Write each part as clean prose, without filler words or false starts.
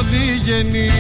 διγενής.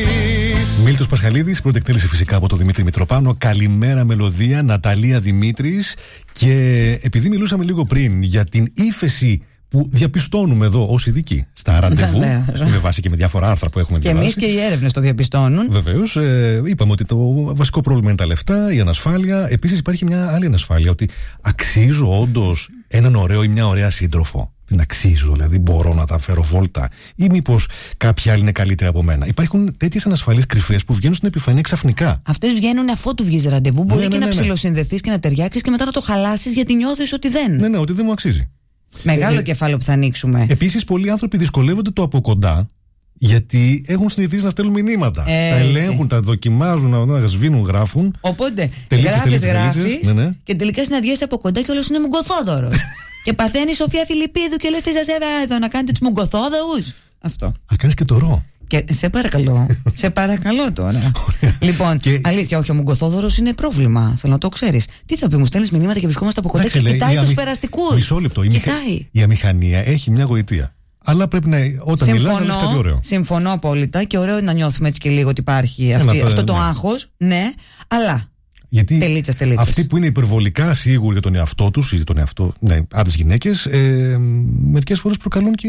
Μίλτος Πασχαλίδης, πρώτη εκτέλεση φυσικά από τον Δημήτρη Μητροπάνο. Καλημέρα μελωδία, Ναταλία Δημήτρης. Και επειδή μιλούσαμε λίγο πριν για την ύφεση που διαπιστώνουμε εδώ ως ειδικοί στα ραντεβού, με βάση και με διάφορα άρθρα που έχουμε διαβάσει. Και εμείς και οι έρευνες το διαπιστώνουν. Βεβαίως, είπαμε ότι το βασικό πρόβλημα είναι τα λεφτά, η ανασφάλεια. Επίσης υπάρχει μια άλλη ανασφάλεια, ότι αξίζω όντως έναν ωραίο ή μια ωραία σύντροφο. Την αξίζω, δηλαδή μπορώ να τα φέρω βόλτα, ή μήπως κάποιοι άλλοι είναι καλύτεροι από μένα. Υπάρχουν τέτοιες ανασφαλείς κρυφές που βγαίνουν στην επιφάνεια ξαφνικά. Αυτές βγαίνουν αφού του βγεις ραντεβού. Μπορεί και να ψιλοσυνδεθείς και να ταιριάξεις και μετά να το χαλάσεις γιατί νιώθεις ότι δεν. Ναι, ότι δεν μου αξίζει. Μεγάλο κεφάλαιο που θα ανοίξουμε. Επίσης, πολλοί άνθρωποι δυσκολεύονται το από κοντά, γιατί έχουν συνηθίσει να στέλνουν μηνύματα. Τα ελέγχουν, τα δοκιμάζουν, να σβήνουν, γράφουν. Οπότε γράφεις ναι. Και τελικά συναντιέσαι από κοντά και όλος είναι μουγκοθόδωρος. Και παθαίνει η Σοφία Φιλιππίδου και λες τι σας έβαλα εδώ να κάνετε τους μουγκοθόδωρους. Αυτό. Α, κάνεις και το ρο. Και σε παρακαλώ, σε παρακαλώ τώρα. Λοιπόν, αλήθεια, όχι, ο μουγκοθόδωρος είναι πρόβλημα. Θέλω να το ξέρεις. Τι θα πει, μου στέλνεις μηνύματα και βρισκόμαστε από κοντά και κοιτάει τους περαστικούς. Μισό λεπτό. Η αμηχανία έχει μια γοητεία. Αλλά πρέπει να, όταν μιλάς, να λες κάτι ωραίο. Συμφωνώ απόλυτα και ωραίο είναι να νιώθουμε έτσι και λίγο ότι υπάρχει αυτό το άγχος. Ναι, αλλά. Γιατί τελίτσες. Αυτοί που είναι υπερβολικά σίγουροι για τον εαυτό τους ή τον εαυτό, άντρες γυναίκες, μερικές φορές προκαλούν και.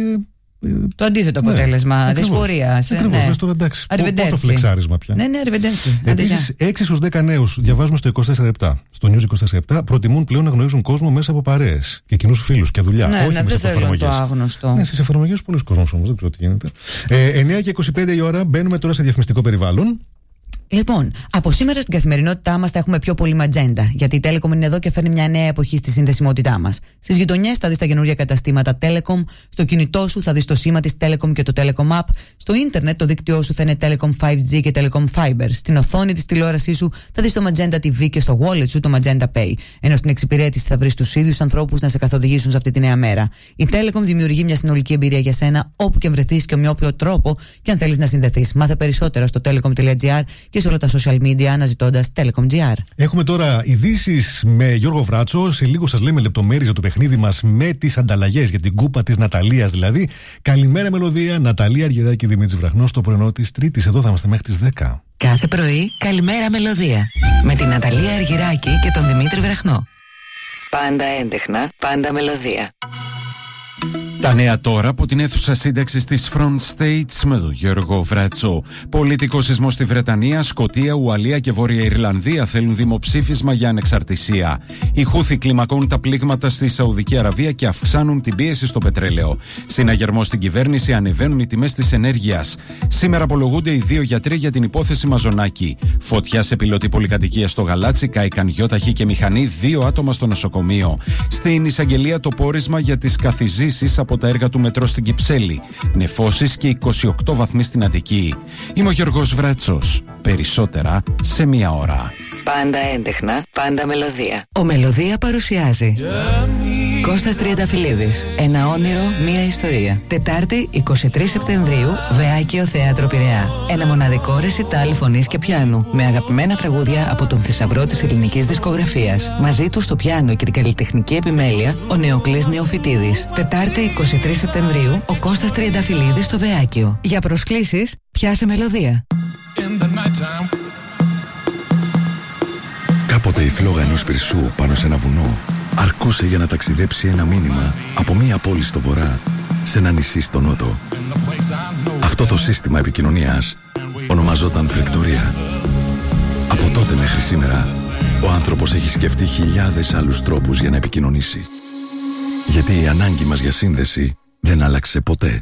Το αντίθετο αποτέλεσμα δυσφορίας. Ακριβώς, λες τώρα εντάξει. Πόσο φλεξάρισμα πια. Ναι, αρβεντέτσι. Επίσης, 6 στους 10 νέους, διαβάζουμε στο 24/7, στο News 24/7, προτιμούν πλέον να γνωρίζουν κόσμο μέσα από παρέες και κοινούς φίλους και δουλειά. Ναι, όχι μέσα από εφαρμογές. Το άγνωστο. Ναι, στις εφαρμογές πολλοί κόσμος όμως, δεν ξέρω τι γίνεται. 9 και 25 η ώρα, μπαίνουμε τώρα σε διαφημιστικό περιβάλλον. Λοιπόν, από σήμερα στην καθημερινότητά μας θα έχουμε πιο πολύ ματζέντα. Γιατί η Telecom είναι εδώ και φέρνει μια νέα εποχή στη συνδεσιμότητά μας. Στις γειτονιές θα δεις τα καινούργια καταστήματα Telecom. Στο κινητό σου θα δεις το σήμα της Telecom και το Telecom App. Στο ίντερνετ το δίκτυό σου θα είναι Telecom 5G και Telecom Fiber. Στην οθόνη της τηλεόρασής σου θα δεις το Magenta TV και στο wallet σου το Magenta Pay. Ενώ στην εξυπηρέτηση θα βρεις τους ίδιους ανθρώπους να σε καθοδηγήσουν σε αυτή τη νέα μέρα. Η Telecom δημιουργεί μια συνολική εμπειρία για σένα όπου και βρεθείς και με όποιο τρόπο και αν θέλεις να συνδεθείς. Μάθε περισσότερα στο telecom.gr και σε όλα τα social media αναζητώντας Telecom.gr. Έχουμε τώρα ειδήσεις με Γιώργο Βράτσο. Σε λίγο σας λέμε λεπτομέρειες για το παιχνίδι μας με τις ανταλλαγές για την κούπα της Ναταλίας δηλαδή. Καλημέρα μελωδία, Ναταλία Αργυράκη και Δημήτρης Βραχνός στο πρωινό της Τρίτης. Εδώ θα είμαστε μέχρι τις 10. Κάθε πρωί, καλημέρα μελωδία. Με την Ναταλία Αργυράκη και τον Δημήτρη Βραχνό. Πάντα έντεχνα, πάντα μελωδία. Τα νέα τώρα από την αίθουσα σύνταξης της Front States με τον Γιώργο Βράτσο. Πολιτικό σεισμό στη Βρετανία, Σκωτία, Ουαλία και Βόρεια Ιρλανδία θέλουν δημοψήφισμα για ανεξαρτησία. Οι Χούθι κλιμακώνουν τα πλήγματα στη Σαουδική Αραβία και αυξάνουν την πίεση στο πετρέλαιο. Συναγερμό στην κυβέρνηση, ανεβαίνουν οι τιμές της ενέργειας. Σήμερα απολογούνται οι 2 γιατροί για την υπόθεση Μαζονάκη. Φωτιά σε πιλωτή πολυκατοικία στο Γαλάτσι, κάηκαν γιοταχή και μηχανή, 2 άτομα στο νοσοκομείο. Στην εισαγγελία το πόρισμα για τις καθιζήσεις από τα έργα του μετρό στην Κυψέλη. Νεφώσεις και 28 βαθμοί στην Αττική. Είμαι ο Γιώργος Βράτσος. Περισσότερα σε 1 ώρα. Πάντα έντεχνα, πάντα μελωδία. Ο Μελωδία παρουσιάζει Κώστας Τριανταφυλλίδης. Ένα όνειρο, μία ιστορία. Τετάρτη 23 Σεπτεμβρίου, Βεάκιο Θέατρο Πειραιά. Ένα μοναδικό ρεσιτάλ φωνής και πιάνου. Με αγαπημένα τραγούδια από τον θησαυρό της ελληνικής δισκογραφίας. Μαζί του στο πιάνο και την καλλιτεχνική επιμέλεια, ο Νεοκλής Νεοφυτίδης. Τετάρτη 23 Σεπτεμβρίου, ο Κώστας Τριανταφυλλίδης στο Βεάκιο. Για προσκλήσεις, πιάσε Μελωδία. Κάποτε η φλόγα ενός πυρσού πάνω σε ένα βουνό αρκούσε για να ταξιδέψει ένα μήνυμα από μία πόλη στο βορρά σε ένα νησί στο νότο. Αυτό το σύστημα επικοινωνίας ονομαζόταν φρεκτορία. Από τότε μέχρι σήμερα ο άνθρωπος έχει σκεφτεί χιλιάδες άλλους τρόπους για να επικοινωνήσει. Γιατί η ανάγκη μας για σύνδεση δεν άλλαξε ποτέ.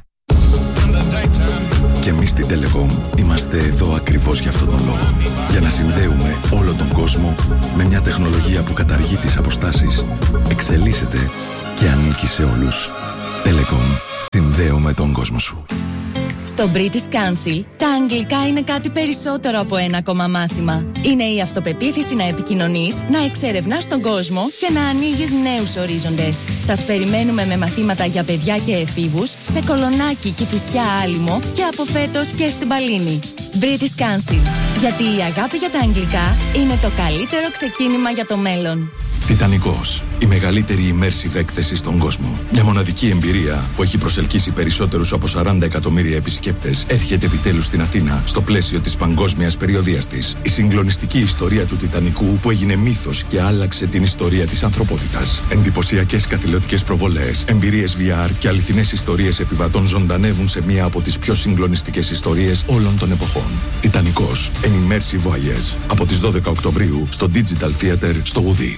Και εμείς στην Telecom είμαστε εδώ ακριβώς για αυτόν τον λόγο. Για να συνδέουμε όλο τον κόσμο με μια τεχνολογία που καταργεί τις αποστάσεις, εξελίσσεται και ανήκει σε όλους. Telecom. Συνδέουμε τον κόσμο σου. Στο British Council, τα αγγλικά είναι κάτι περισσότερο από ένα ακόμα μάθημα. Είναι η αυτοπεποίθηση να επικοινωνείς, να εξερευνάς τον κόσμο και να ανοίγεις νέους ορίζοντες. Σας περιμένουμε με μαθήματα για παιδιά και εφήβους σε Κολονάκι, Κηφισιά, Άλυμο και από φέτος και στην Παλίνη. British Council. Γιατί η αγάπη για τα αγγλικά είναι το καλύτερο ξεκίνημα για το μέλλον. Τιτανικός. Η μεγαλύτερη immersive έκθεση στον κόσμο. Μια μοναδική εμπειρία που έχει προσελκύσει περισσότερους από 40 εκατομμύρια επισκέπτες έρχεται επιτέλους στην Αθήνα στο πλαίσιο της παγκόσμιας περιοδείας της. Η συγκλονιστική ιστορία του Τιτανικού που έγινε μύθος και άλλαξε την ιστορία της ανθρωπότητας. Εντυπωσιακές καθηλωτικές προβολές, εμπειρίες VR και αληθινές ιστορίες επιβατών ζωντανεύουν σε μία από τις πιο συγκλονιστικές ιστορίες όλων των εποχών. Τιτανικός, an immersive voyage. Από τις 12 Οκτωβρίου στο Digital Theater στο Γουδί.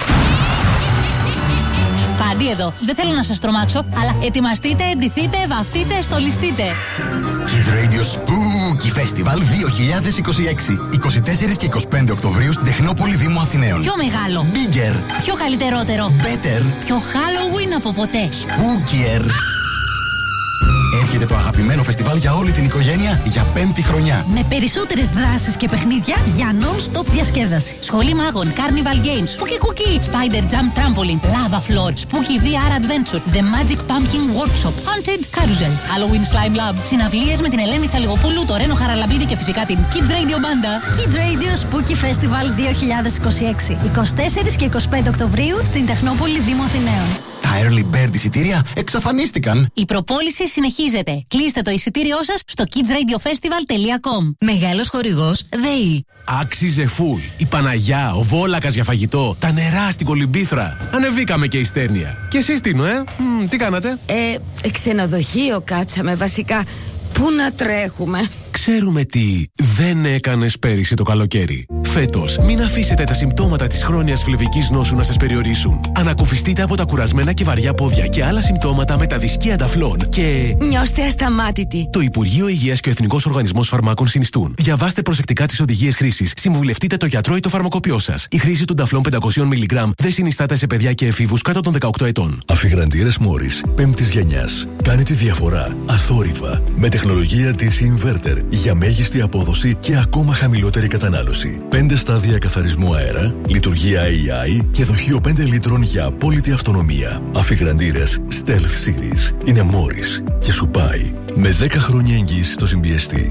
Φάντι εδώ. Δεν θέλω να σας τρομάξω, αλλά ετοιμαστείτε, εντυθείτε, βαφτείτε, στολιστείτε. Kids Radio Spooky Festival 2026. 24 και 25 Οκτωβρίου στην Τεχνόπολη Δήμου Αθηναίων. Πιο μεγάλο. Bigger. Πιο καλύτερότερο. Better. Πιο Halloween από ποτέ. Spookier. Έρχεται το αγαπημένο φεστιβάλ για όλη την οικογένεια για 5η χρονιά. Με περισσότερες δράσεις και παιχνίδια για non-stop διασκέδαση. Σχολή μάγων, Carnival Games, Spooky Cookie, Spider Jump Trampoline, Lava Floor, Spooky VR Adventure, The Magic Pumpkin Workshop, Haunted Carousel, Halloween Slime Lab, συναυλίες με την Ελένη Τσαλιγοπούλου, το Ρένο Χαραλαμπίδη και φυσικά την Kids Radio Banda. Kids Radio Spooky Festival 2026. 24 και 25 Οκτωβρίου στην Τεχνόπολη Δήμου Αθηναίων. Τα early bird εισιτήρια εξαφανίστηκαν. Η προπόληση συνεχίζεται. Κλείστε το εισιτήριό σας στο kidsradiofestival.com. Μεγάλος χορηγός ΔΕΗ. Άξιζε φουλ. Η Παναγιά, ο Βόλακας για φαγητό, τα νερά στην Κολυμπήθρα. Ανεβήκαμε και η Στέρνια. Και εσείς Τίνο, τι κάνατε? Ξενοδοχείο κάτσαμε βασικά. Πού να τρέχουμε? Ξέρουμε τι δεν έκανες πέρυσι το καλοκαίρι. Φέτος, μην αφήσετε τα συμπτώματα της χρόνιας φλεβικής νόσου να σας περιορίσουν. Ανακουφιστείτε από τα κουρασμένα και βαριά πόδια και άλλα συμπτώματα με τα δισκία ταφλών και... Νιώστε ασταμάτητοι. Το Υπουργείο Υγείας και ο Εθνικός Οργανισμός Φαρμάκων συνιστούν. Διαβάστε προσεκτικά τις οδηγίες χρήσης. Συμβουλευτείτε το γιατρό ή το φαρμακοποιό σας. Η χρήση του ταφλών 500 mg δεν συνιστάται σε παιδιά και εφήβους κάτω των 18 ετών. Αφιγραντήρες Μόρις 5ης γενιάς. Κάνε τη διαφορά αθόρυβα με τεχνολογία της Inverter για μέγιστη απόδοση και ακόμα χαμηλότερη κατανάλωση. 5 στάδια καθαρισμού αέρα, λειτουργία AI και δοχείο 5 λίτρων για απόλυτη αυτονομία. Αφιγραντήρες Stealth Series. Είναι Μόρις και σου πάει. Με 10 χρόνια εγγύηση στο συμπιεστή.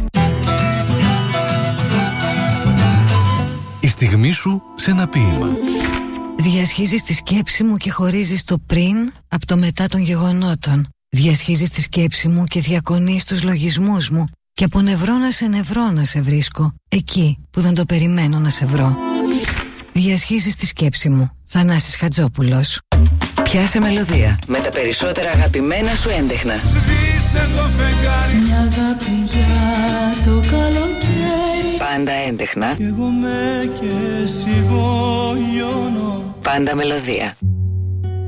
Η στιγμή σου σε ένα ποίημα. Διασχίζεις τη σκέψη μου και χωρίζεις το πριν από το μετά των γεγονότων. Διασχίζεις τη σκέψη μου και διακονείς τους λογισμούς μου. Και από νευρώνα σε νευρώνα σε βρίσκω, εκεί που δεν το περιμένω να σε βρω. Διασχίζεις τη σκέψη μου. Θανάσης Χατζόπουλος. Πιάσε μελωδία με τα περισσότερα αγαπημένα σου έντεχνα. Σβήσε το φεγγάρι. Μια αγάπη για το καλοκαίρι. Πάντα έντεχνα. Κι εγώ με και εσύ βολιώνω. Πάντα μελωδία.